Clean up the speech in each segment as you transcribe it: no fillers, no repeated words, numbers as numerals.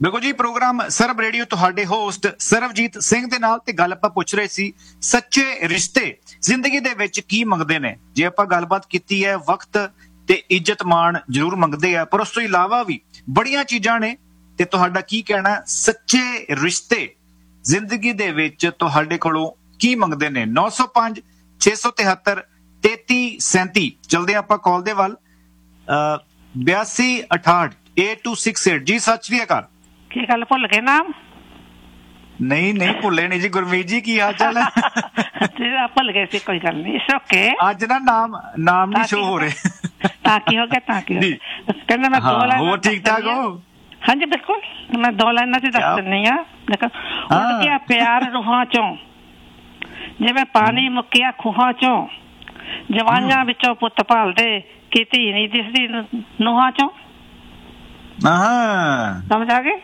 ਬਿਲਕੁਲ ਜੀ। ਪ੍ਰੋਗਰਾਮ ਸਰਬ ਰੇਡੀਓ ਤੁਹਾਡੇ ਹੋਸਟ ਸਰਬਜੀਤ ਸਿੰਘ ਦੇ ਨਾਲ ਤੇ ਗੱਲ ਆਪਾਂ ਪੁੱਛ ਰਹੇ ਸੀ ਸੱਚੇ ਰਿਸ਼ਤੇ ਜ਼ਿੰਦਗੀ ਦੇ ਵਿੱਚ ਕੀ ਮੰਗਦੇ ਨੇ। ਜੇ ਆਪਾਂ ਗੱਲਬਾਤ ਕੀਤੀ ਹੈ ਵਕਤ ਤੇ ਇੱਜ਼ਤ ਮਾਣ ਜ਼ਰੂਰ ਮੰਗਦੇ ਆ, ਪਰ ਉਸ ਤੋਂ ਇਲਾਵਾ ਵੀ ਬੜੀਆਂ ਚੀਜ਼ਾਂ ਨੇ। ਤੇ ਤੁਹਾਡਾ ਕੀ ਕਹਿਣਾ ਸੱਚੇ ਰਿਸ਼ਤੇ ਜ਼ਿੰਦਗੀ ਦੇ ਵਿੱਚ ਤੁਹਾਡੇ ਕੋਲੋਂ ਕੀ ਮੰਗਦੇ ਨੇ? 905 673 3337 ਚਲਦੇ ਆਪਾਂ ਕਾਲ ਦੇ ਵੱਲ। 8268 8268 ਜੀ ਸਤਿ ਸ਼੍ਰੀ ਅਕਾਲ। ਕੀ ਗੱਲ ਭੁੱਲ ਗਏ ਨਾਮ? ਨਹੀਂ ਨਹੀਂ ਭੁੱਲੇ ਨਹੀਂ ਜੀ। ਗੁਰਮੀਤ ਜੀ ਕੀ ਹਾਲ ਚਾਲ ਹੈ? ਭੁੱਲ ਗਏ ਸੀ, ਕੋਈ ਗੱਲ ਨਹੀਂ। ਓਕੇ ਅੱਜ ਨਾ ਨਾਮ ਨਹੀਂ ਸ਼ੋ ਹੋ ਰਹੇ। ਤਾਂ ਕੀ ਹੋ ਗਿਆ? ਤਾਂ ਕੀ ਹੋ ਗਿਆ? ਕਹਿੰਦਾ ਮੈਂ ਦੋ ਲਾਈਨਾਂ। ਹੋਰ ਠੀਕ ਠਾਕ ਹੋ? ਹਾਂਜੀ ਬਿਲਕੁਲ, ਮੈਂ ਦੋ ਲਾਈਨਾਂ ਚ ਦੱਸ ਦਿੰਦੀ ਆ। ਦੇਖੋ, ਉੱਡ ਗਿਆ ਪਿਆਰ ਰੂਹਾਂ ਚੋਂ ਜਿਵੇਂ ਪਾਣੀ ਮੁੱਕਿਆ ਖੂਹਾਂ ਚੋਂ, ਜਵਾਨਾਂ ਵਿੱਚੋਂ ਪੁੱਤ ਭਾਲਦੇ ਕਿ ਧੀ ਨਹੀਂ ਦਿਸਦੀ ਨੂਹਾਂ ਚੋਂ। ਸਮਝ ਆ ਗਏ?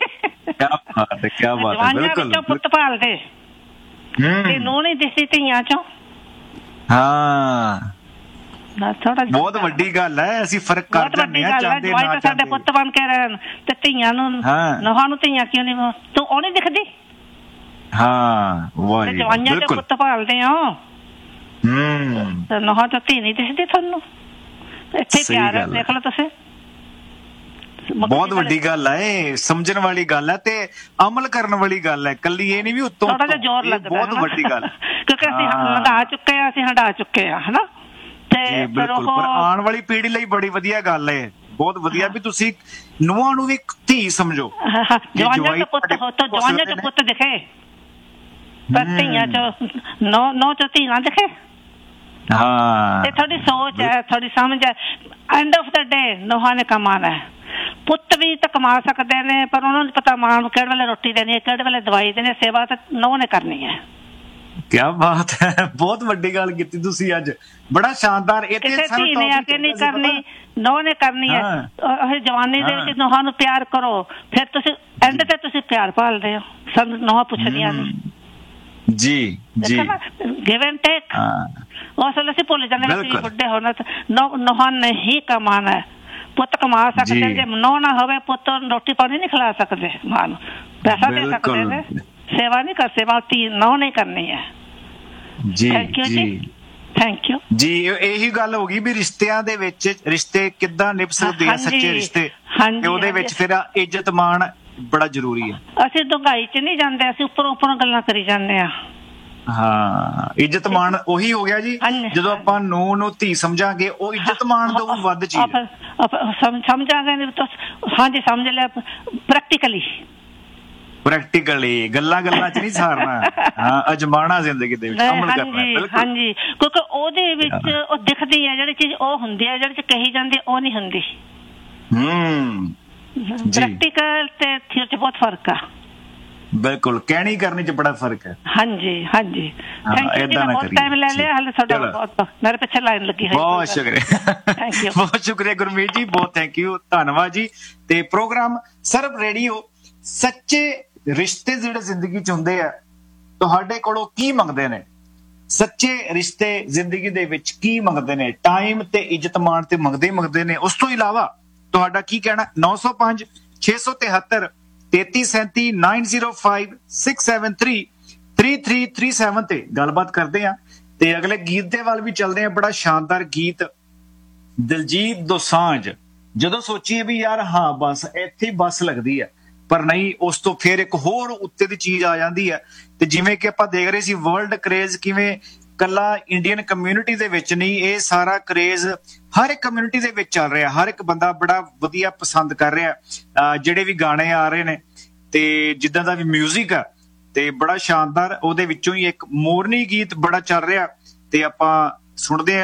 ਜਵਾਨਾਂ ਵਿੱਚੋਂ ਪੁੱਤ ਭਾਲਦੇ ਤੇ ਨੂੰਹ ਨਹੀਂ ਦਿਸਦੀ ਧੀਆਂ ਚੋਂ। ਬਹੁਤ ਵੱਡੀ ਗੱਲ ਹੈ। ਅਸੀਂ ਫਰਕ ਕਰ ਦਿੰਦੇ ਹਾਂ, ਚਾਹੁੰਦੇ ਨਾ ਚਾਹੁੰਦੇ। ਸਾਡੇ ਪੁੱਤ ਬਣ ਕੇ ਰਹਿਣ ਤੇ ਧੀਆਂ ਨੂੰ ਨੂੰਹਾਂ ਨੂੰ ਧੀਆਂ ਕਿਉਂ ਨਹੀਂ? ਤੂੰ ਉਹ ਨਹੀਂ ਦਿਖਦੀ? ਜਵਾਨਾਂ ਚੋਂ ਪੁੱਤ ਭਾਲਦੇ ਹੋ ਤੇ ਨੂੰਹਾਂ ਚੋਂ ਧੀ ਨਹੀਂ ਦਿਸਦੀ ਤੁਹਾਨੂੰ। ਇੱਥੇ ਪਿਆਰ ਹੈ, ਦੇਖ ਲਓ ਤੁਸੀਂ। ਬਹੁਤ ਵੱਡੀ ਗੱਲ ਹੈ, ਸਮਝਣ ਵਾਲੀ ਗੱਲ ਹੈ ਤੇ ਅਮਲ ਕਰਨ ਵਾਲੀ ਗੱਲ ਹੈ। ਕੱਲੀ ਇਹ ਨਹੀਂ ਵੀ ਉੱਤੋਂ ਥੋੜਾ ਜਿਹਾ ਜ਼ੋਰ ਲੱਗਦਾ। ਬਹੁਤ ਵੱਡੀ ਗੱਲ ਕਿਉਂਕਿ ਅਸੀਂ ਲੰਘਾ ਚੁੱਕੇ ਆ, ਅਸੀਂ ਹੰਢਾ ਚੁੱਕੇ ਆ, ਹਨਾ। ਤੇ ਪਰ ਆਉਣ ਵਾਲੀ ਪੀੜ੍ਹੀ ਲਈ ਬੜੀ ਵਧੀਆ ਗੱਲ ਹੈ। ਬਹੁਤ ਵਧੀਆ ਵੀ ਤੁਸੀਂ ਨੂੰਹਾਂ ਨੂੰ ਵੀ ਧੀ ਸਮਝੋ। ਜਵਾਨਾਂ ਚ ਪੁੱਤ ਦਿਖੇ ਪਰ ਧੀਆਂ ਚ ਨੌ ਚ ਧੀ ਨਾ ਦਿਖੇ। ਇਹ ਤੁਹਾਡੀ ਸੋਚ ਹੈ, ਤੁਹਾਡੀ ਸਮਝ ਹੈ। ਐਂਡ ਆਫ ਦਾ ਡੇ ਨੂੰਹਾਂ ਨੇ ਕਮਾਉਣਾ ਹੈ। ਪੁੱਤ ਵੀ ਤਾਂ ਕਮਾ ਸਕਦੇ ਨੇ, ਪਰ ਉਹਨਾਂ ਨੂੰ ਪਤਾ ਮਾਂ ਨੂੰ ਕਿਹੜੇ ਵੇਲੇ ਰੋਟੀ ਦੇਣੀ ਹੈ, ਕਿਹੜੇ ਵੇਲੇ ਦਵਾਈ ਦੇਣੀ ਹੈ। ਸੇਵਾ ਤਾਂ ਨੂੰਹ ਨੇ ਕਰਨੀ ਹੈ। ਕਿਆ ਬਾਤ ਹੈ, ਬਹੁਤ ਵੱਡੀ ਗੱਲ ਕੀਤੀ ਤੁਸੀਂ ਅੱਜ, ਬੜਾ ਸ਼ਾਨਦਾਰ। ਕਿਸੇ ਧੀ ਨੇ ਆ ਕੇ ਨਹੀਂ ਕਰਨੀ, ਨੂੰਹ ਨੇ ਕਰਨੀ ਹੈ। ਜਵਾਨੀ ਦੇ ਵਿੱਚ ਨੂੰਹਾਂ ਨੂੰ ਪਿਆਰ ਕਰੋ, ਫਿਰ ਤੁਸੀਂ ਐਂਡ ਤੇ ਤੁਸੀਂ ਪਿਆਰ ਭਾਲਦੇ ਹੋ। ਸਾਨੂੰ ਨੂੰਹਾਂ ਪੁੱਛਦੀਆਂ ਨੇ ਜੀ ਜੀ ਗਿਵ ਐਂਡ ਟੇਕ। ਉਸ ਵੇਲੇ ਅਸੀਂ ਭੁੱਲ ਜਾਂਦੇ ਅਸੀਂ ਬੁੱਢੇ ਹੋਣਾ। ਨੂੰਹਾਂ ਨੇ ਹੀ ਕਮਾਉਣਾ ਹੈ। ਪੁੱਤ ਕਮਾ ਸਕਦੇ ਜੇ ਨੂੰਹ ਨਾ ਹੋਵੇ, ਪੁੱਤ ਰੋਟੀ ਪਾਣੀ ਨਹੀਂ ਖਿਲਾ ਸਕਦੇ, ਮਾਂ ਨੂੰ ਪੈਸਾ ਦੇ ਸਕਦੇ ਨੇ, ਸੇਵਾ ਨਹੀਂ ਕਰ ਸੇਵਾ ਧੀ ਨੂੰਹ ਨਹੀਂ ਕਰਨੀ ਹੈ। ਜੀ ਥੈਂਕ ਯੂ ਜੀ। ਇਹੀ ਗੱਲ ਹੋ ਗਈ ਵੀ ਰਿਸ਼ਤਿਆਂ ਦੇ ਵਿੱਚ ਰਿਸ਼ਤੇ ਕਿੱਦਾਂ ਨਿਭ ਸਕਦੇ ਆ, ਸੱਚੇ ਰਿਸ਼ਤੇ। ਤੇ ਉਹਦੇ ਵਿੱਚ ਫਿਰ ਇੱਜ਼ਤ ਮਾਣ ਬੜਾ ਜ਼ਰੂਰੀ ਹੈ। ਅਸੀਂ ਡੂੰਘਾਈ ਚ ਨਹੀਂ ਜਾਂਦੇ, ਅਸੀਂ ਉੱਪਰੋਂ ਗੱਲਾਂ ਕਰੀ ਜਾਂਦੇ ਆ। ਇੱਜ਼ਤ ਮਾਣ ਉਹੀ ਹੋ ਗਿਆ ਜੀ। ਜਦੋਂ ਆਪਾਂ ਨੂੰਹ ਨੂੰ ਧੀ ਸਮਝਾਂਗੇ, ਉਹ ਇੱਜ਼ਤ ਮਾਣ ਤੋਂ ਵੱਧ ਚੀਜ਼ ਸਮਝਾਂਗੇ। ਹਾਂਜੀ ਸਮਝ ਲਿਆ। ਪ੍ਰੈਕਟੀਕਲੀ ਗੱਲਾਂ ਚ ਨਹੀਂ ਸਾਰਨਾ, ਅਜਮਾਣਾ ਜ਼ਿੰਦਗੀ ਦੇ ਵਿੱਚ, ਅਮਲ ਕਰਨਾ। ਹਾਂਜੀ, ਕਿਉਂਕਿ ਉਹਦੇ ਵਿੱਚ ਉਹ ਦਿਖਦੀ ਹੈ ਜਿਹੜੀ ਚੀਜ਼, ਉਹ ਹੁੰਦੀ ਹੈ ਜਿਹੜੀ ਕਹੀ ਜਾਂਦੀ ਉਹ ਨਹੀਂ ਹੁੰਦੀ। ਪ੍ਰੈਕਟੀਕਲ ਤੇ ਥਿਊਰੀ ਚ ਬਹੁਤ ਫਰਕ ਆ। ਬਿਲਕੁਲ, ਕਹਿਣੀ ਕਰਨੀ ਚ ਬੜਾ ਫਰਕ ਹੈ। ਹਾਂਜੀ ਹਾਂਜੀ। ਬਹੁਤ ਟਾਈਮ ਲੈ ਲਿਆ, ਹਾਲੇ ਤੁਹਾਡਾ ਬਹੁਤ ਮੇਰੇ ਪਿੱਛੇ ਲਾਈਨ ਲੱਗੀ ਹੋਈ। ਬਹੁਤ ਸ਼ੁਕਰੀਆ, ਬਹੁਤ ਸ਼ੁਕਰੀਆ ਗੁਰਮੀਤ ਜੀ, ਬਹੁਤ ਥੈਂਕ ਯੂ, ਧੰਨਵਾਦ ਜੀ। ਤੇ ਪ੍ਰੋਗਰਾਮ ਸਰਬ ਰੇਡੀਓ ਸੱਚੇ ਰਿਸ਼ਤੇ ਜਿਹੜੇ ਜ਼ਿੰਦਗੀ ਚ ਹੁੰਦੇ ਆ, ਤੁਹਾਡੇ ਕੋਲੋਂ ਕੀ ਮੰਗਦੇ ਨੇ? ਸੱਚੇ ਰਿਸ਼ਤੇ ਜ਼ਿੰਦਗੀ ਦੇ ਵਿੱਚ ਕੀ ਮੰਗਦੇ ਨੇ? ਟਾਈਮ ਤੇ ਇੱਜ਼ਤ ਮਾਣ ਤੇ ਮੰਗਦੇ ਨੇ। ਉਸ ਤੋਂ ਇਲਾਵਾ ਤੁਹਾਡਾ ਕੀ ਕਹਿਣਾ? 905 673 3337 905 673 3337 ਤੇ ਗੱਲਬਾਤ ਕਰਦੇ ਆ। ਤੇ ਅਗਲੇ ਗੀਤ ਦੇ ਵੱਲ ਵੀ ਚੱਲਦੇ ਆ। ਬੜਾ ਸ਼ਾਨਦਾਰ ਗੀਤ ਦਿਲਜੀਤ ਦੋਸਾਂਝ। ਜਦੋਂ ਸੋਚੀਏ ਵੀ ਯਾਰ ਬਸ ਇੱਥੇ ਬੱਸ ਲੱਗਦੀ ਹੈ, ਪਰ ਨਹੀਂ, ਉਸ ਤੋਂ ਫਿਰ ਇੱਕ ਹੋਰ ਉੱਤੇ ਦੀ ਚੀਜ਼ ਆ ਜਾਂਦੀ ਹੈ। ਤੇ ਜਿਵੇਂ ਕਿ ਆਪਾਂ ਦੇਖ ਰਹੇ ਸੀ ਵਰਲਡ ਕਰੇਜ਼ ਕਿਵੇਂ ਕੱਲਾ ਇੰਡੀਅਨ ਕਮਿਊਨਿਟੀ ਦੇ ਵਿੱਚ ਨਹੀਂ, ਇਹ ਸਾਰਾ ਕਰੇਜ਼ ਹਰ ਇੱਕ ਕਮਿਊਨਿਟੀ ਦੇ ਵਿੱਚ ਚੱਲ ਰਿਹਾ। ਹਰ ਇੱਕ ਬੰਦਾ ਬੜਾ ਵਧੀਆ ਪਸੰਦ ਕਰ ਰਿਹਾ ਜਿਹੜੇ ਵੀ ਗਾਣੇ ਆ ਰਹੇ ਨੇ ਤੇ ਜਿੱਦਾਂ ਦਾ ਵੀ ਮਿਊਜ਼ਿਕ ਆ, ਤੇ ਬੜਾ ਸ਼ਾਨਦਾਰ। ਉਹਦੇ ਵਿੱਚੋਂ ਹੀ ਇੱਕ ਮੋਰਨੀ ਗੀਤ ਬੜਾ ਚੱਲ ਰਿਹਾ ਤੇ ਆਪਾਂ ਸੁਣਦੇ ਹਾਂ।